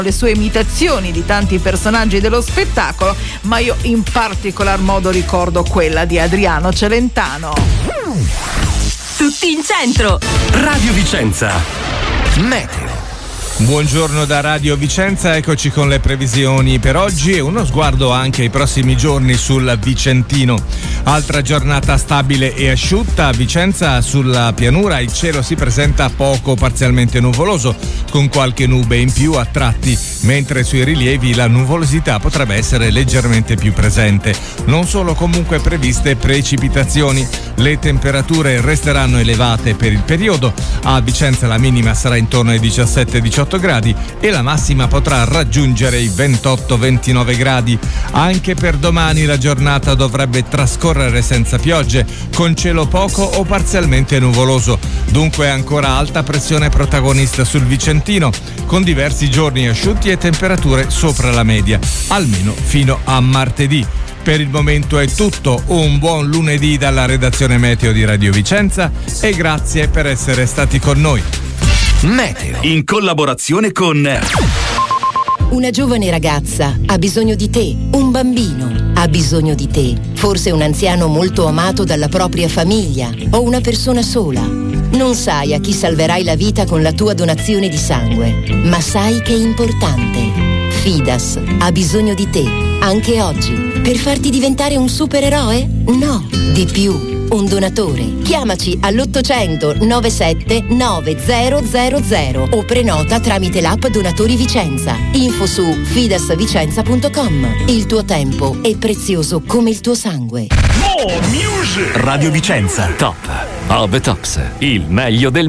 le sue imitazioni di tanti personaggi dello spettacolo, ma io in particolar modo ricordo quella di Adriano Celentano. Tutti in centro. Radio Vicenza. Meteo. Buongiorno da Radio Vicenza, eccoci con le previsioni per oggi e uno sguardo anche ai prossimi giorni sul Vicentino. Altra giornata stabile e asciutta. A Vicenza sulla pianura il cielo si presenta poco parzialmente nuvoloso, con qualche nube in più a tratti, mentre sui rilievi la nuvolosità potrebbe essere leggermente più presente. Non sono comunque previste precipitazioni. Le temperature resteranno elevate per il periodo. A Vicenza la minima sarà intorno ai 17-18 gradi e la massima potrà raggiungere i 28-29 gradi. Anche per domani la giornata dovrebbe trascorrere senza piogge, con cielo poco o parzialmente nuvoloso. Dunque ancora alta pressione protagonista sul Vicentino, con diversi giorni asciutti e temperature sopra la media, almeno fino a martedì. Per il momento è tutto, un buon lunedì dalla redazione Meteo di Radio Vicenza e grazie per essere stati con noi. Meteo in collaborazione con Una giovane ragazza ha bisogno di te, un bambino ha bisogno di te, forse un anziano molto amato dalla propria famiglia o una persona sola. Non sai a chi salverai la vita con la tua donazione di sangue, ma sai che è importante. Fidas ha bisogno di te, anche oggi, per farti diventare un supereroe? No, di più. Un donatore. Chiamaci all'800 97 9000 o prenota tramite l'app Donatori Vicenza. Info su fidasvicenza.com. Il tuo tempo è prezioso come il tuo sangue. Radio Vicenza. Top of the Tops. Il meglio del